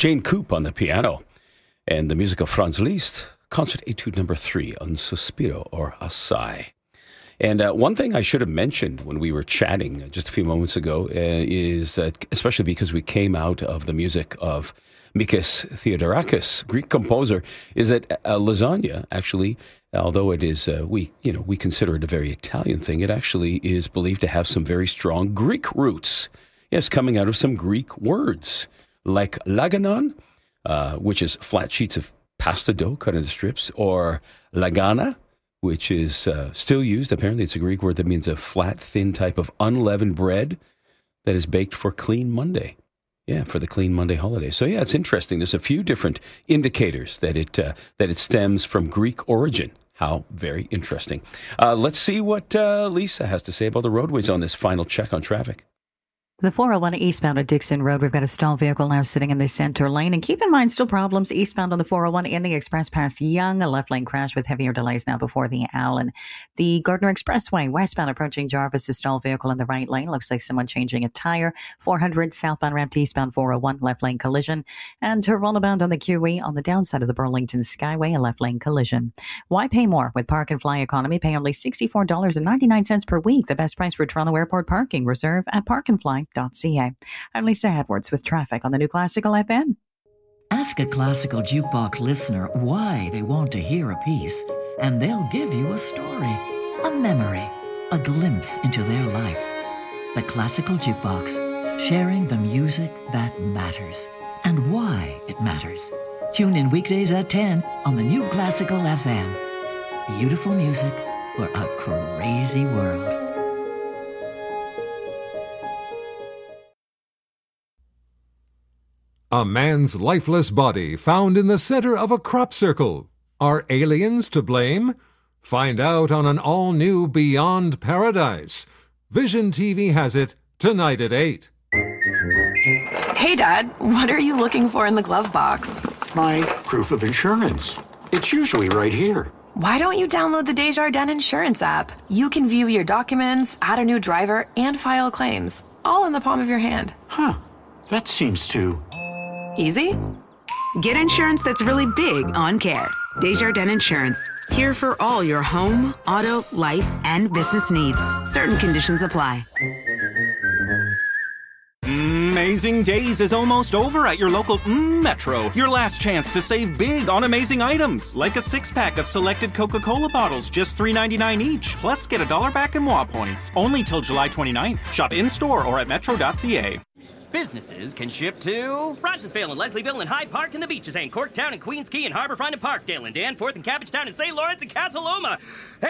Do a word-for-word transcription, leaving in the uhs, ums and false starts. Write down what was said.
Jane Coop on the piano, and the music of Franz Liszt, Concert Etude number three, Un Sospiro or a Sigh. And uh, one thing I should have mentioned when we were chatting just a few moments ago uh, is that, especially because we came out of the music of Mikis Theodorakis, Greek composer, is that uh, lasagna actually, although it is uh, we you know we consider it a very Italian thing, it actually is believed to have some very strong Greek roots. Yes, coming out of some Greek words like laganon, uh, which is flat sheets of pasta dough cut into strips, or lagana, which is uh, still used. Apparently, it's a Greek word that means a flat, thin type of unleavened bread that is baked for Clean Monday. Yeah, for the Clean Monday holiday. So yeah, it's interesting. There's a few different indicators that it uh, that it stems from Greek origin. How very interesting. Uh, let's see what uh, Lisa has to say about the roadways on this final check on traffic. The four oh one eastbound at Dixon Road, we've got a stalled vehicle now sitting in the center lane. And keep in mind, still problems eastbound on the four oh one in the express past Young, a left lane crash with heavier delays now before the Allen. The Gardner Expressway, westbound approaching Jarvis, a stalled vehicle in the right lane. Looks like someone changing a tire. four hundred southbound ramp to eastbound four oh one, left lane collision. And to runabout on the Q E on the downside of the Burlington Skyway, a left lane collision. Why pay more with Park and Fly Economy? Pay only sixty-four dollars and ninety-nine cents per week. The best price for Toronto Airport parking. Reserve at park and fly dot c a. I'm Lisa Edwards with traffic on the new Classical F M. Ask a Classical Jukebox listener why they want to hear a piece, and they'll give you a story, a memory, a glimpse into their life. The Classical Jukebox, sharing the music that matters and why it matters. Tune in weekdays at ten on the new Classical F M. Beautiful music for a crazy world. A man's lifeless body found in the center of a crop circle. Are aliens to blame? Find out on an all-new Beyond Paradise. Vision T V has it tonight at eight. Hey, Dad, what are you looking for in the glove box? My proof of insurance. It's usually right here. Why don't you download the Desjardins Insurance app? You can view your documents, add a new driver, and file claims, all in the palm of your hand. Huh, that seems to... Easy? Get insurance that's really big on care. Desjardins Insurance. Here for all your home, auto, life, and business needs. Certain conditions apply. Amazing Days is almost over at your local mm, Metro. Your last chance to save big on amazing items, like a six-pack of selected Coca-Cola bottles, just three ninety-nine each. Plus, get a dollar back in W A points. Only till July twenty-ninth. Shop in-store or at metro dot c a. Businesses can ship to Rochesville and Leslieville and Hyde Park and the Beaches and Corktown and Queens Quay and Harbourfront and Parkdale and Danforth and Cabbagetown and Saint Lawrence and Casa Loma.